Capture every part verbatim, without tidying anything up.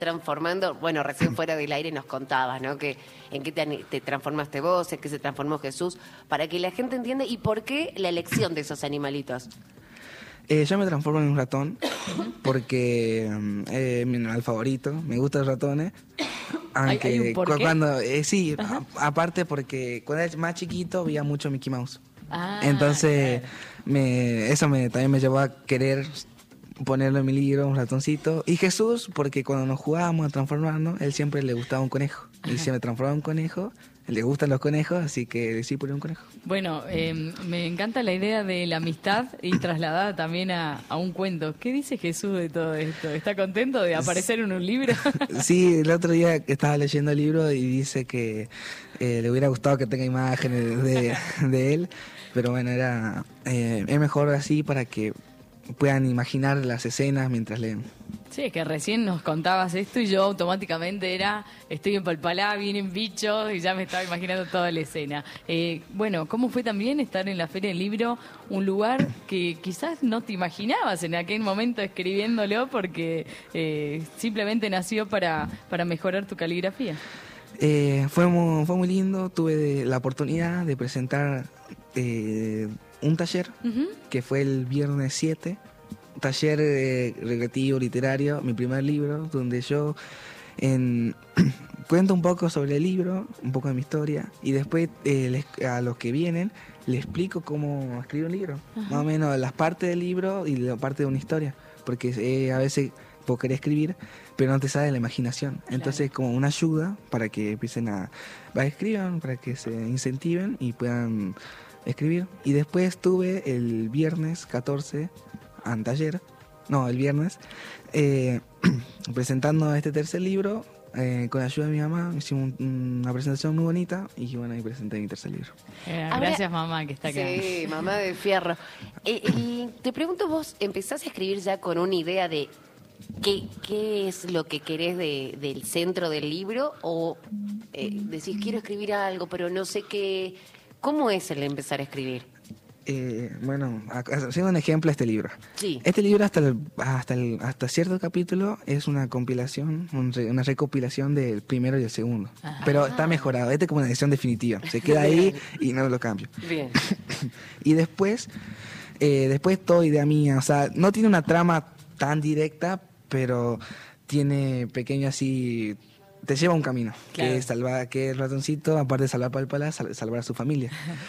transformando, bueno, recién fuera del aire nos contabas, ¿no? Que en qué te, te transformaste vos, en qué se transformó Jesús, para que la gente entienda y por qué la elección de esos animalitos. Eh, yo me transformo en un ratón porque eh, es mi animal favorito, me gustan los ratones. Aunque ¿Hay, hay un por cu- qué? cuando eh, sí, a- aparte porque cuando era más chiquito veía mucho Mickey Mouse. Ah, Entonces claro. me, eso me, también me llevó a querer ponerlo en mi libro, un ratoncito. Y Jesús, porque cuando nos jugábamos a transformarnos, él siempre le gustaba un conejo. Y se me transformaba en un conejo, le gustan los conejos, así que decidí poner un conejo. Bueno, eh, me encanta la idea de la amistad y trasladada también a, a un cuento. ¿Qué dice Jesús de todo esto? ¿Está contento de aparecer en un libro? Sí, el otro día estaba leyendo el libro y dice que eh, le hubiera gustado que tenga imágenes de, de él, pero bueno, era eh, es mejor así para que puedan imaginar las escenas mientras leen. Sí, es que recién nos contabas esto y yo automáticamente era, estoy en Palpalá, vienen bichos y ya me estaba imaginando toda la escena. Eh, bueno, ¿cómo fue también estar en la Feria del Libro? Un lugar que quizás no te imaginabas en aquel momento escribiéndolo porque eh, simplemente nació para, para mejorar tu caligrafía. Eh, fue, muy, fue muy lindo, tuve de- la oportunidad de presentar eh, un taller Uh-huh. que fue el viernes siete, taller eh, recreativo literario, mi primer libro, donde yo en, cuento un poco sobre el libro, un poco de mi historia, y después eh, les- a los que vienen les explico cómo escribir un libro, Ajá. más o menos las partes del libro y la parte de una historia, porque eh, a veces vos querés escribir, pero no te sale la imaginación, Claro. entonces como una ayuda para que empiecen a, a escriban, para que se incentiven y puedan escribir. Y después estuve el viernes catorce, anteayer, no, el viernes, eh, presentando este tercer libro, eh, con la ayuda de mi mamá, hicimos un- una presentación muy bonita y bueno, ahí presenté mi tercer libro. Eh, Ahora- gracias, mamá, que está acá. Sí, mamá de fierro. Eh, y te pregunto, vos empezás a escribir ya con una idea de qué, qué es lo que querés de, del centro del libro o eh, decís quiero escribir algo, pero no sé qué. ¿Cómo es el empezar a escribir? Eh, bueno, haciendo un ejemplo este libro. Sí. Este libro hasta el, hasta el, hasta cierto capítulo es una compilación, un re- una recopilación del primero y el segundo. Ajá. Pero está mejorado, este es como una edición definitiva. Se queda ahí y no lo cambio. Bien. Y después, eh, después todo idea mía, o sea, no tiene una trama tan directa, pero tiene pequeño así, te lleva un camino, Claro. que es salvar, que el ratoncito, aparte de salvar Palpalá, sal- salvar a su familia.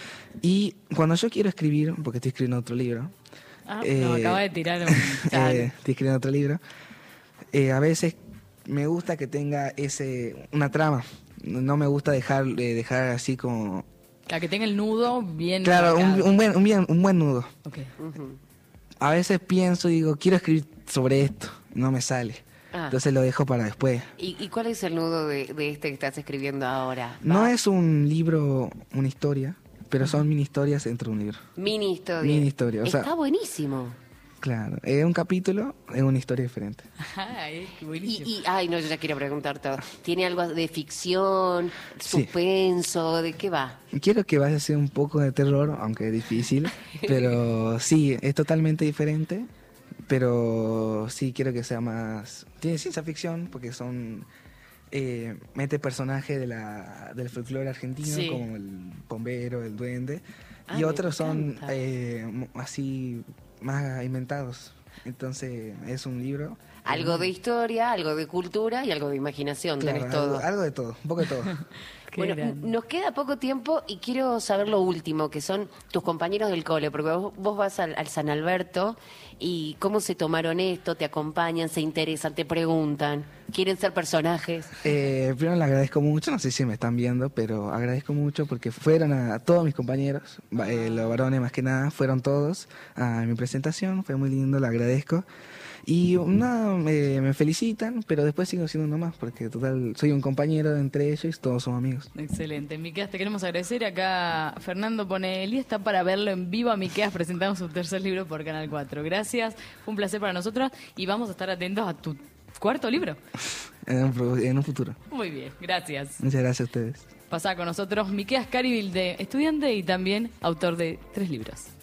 Y cuando yo quiero escribir, porque estoy escribiendo otro libro, Ah, eh, no, acaba de tirar un... eh, estoy escribiendo otro libro, eh, a veces me gusta que tenga ese una trama, no me gusta dejar, eh, dejar así como... A que tenga el nudo bien Claro, un, marcado. un buen, un, bien, un buen nudo. Ok. Ujú. A veces pienso y digo, quiero escribir sobre esto, no me sale. Ah. Entonces lo dejo para después. ¿Y, y cuál es el nudo de, de este que estás escribiendo ahora? No Va. es un libro, una historia, pero son mini historias dentro de un libro. Mini historia. Mini historia, o sea- Está buenísimo. Claro, es un capítulo, es una historia diferente. Ay, qué Y, buenísimo. y, ay, no, yo ya quiero preguntar todo. ¿Tiene algo de ficción, Sí. suspenso? ¿De qué va? Quiero que vaya a ser un poco de terror, aunque es difícil, pero sí, es totalmente diferente, pero sí quiero que sea más... Tiene ciencia ficción, porque son... Eh, mete personajes de la, del folclore argentino, Sí. como el bombero, el duende, Ah, y me otros son encanta. eh, m- así más inventados. Entonces es un libro... Algo de historia, algo de cultura y algo de imaginación. Claro, Tenés algo, todo. algo de todo, un poco de todo. Qué Bueno, grande. nos queda poco tiempo y quiero saber lo último, que son tus compañeros del cole, porque vos, vos vas al, al San Alberto y cómo se tomaron esto, te acompañan, se interesan, te preguntan, quieren ser personajes. Eh, primero le agradezco mucho, no sé si me están viendo, pero agradezco mucho porque fueron a, a todos mis compañeros, va- eh, los varones más que nada, fueron todos a mi presentación, fue muy lindo, le agradezco. Y nada, me, me felicitan, pero después sigo siendo uno más, porque total, soy un compañero entre ellos y todos somos amigos. Excelente. Miqueas, te queremos agradecer. Acá Fernando pone, el día está para verlo en vivo a Miqueas presentando su tercer libro por Canal cuatro. Gracias, fue un placer para nosotras y vamos a estar atentos a tu cuarto libro. En un, pro- en un futuro. Muy bien, gracias. Muchas gracias a ustedes. Pasá con nosotros Miqueas Carivil, de estudiante y también autor de tres libros.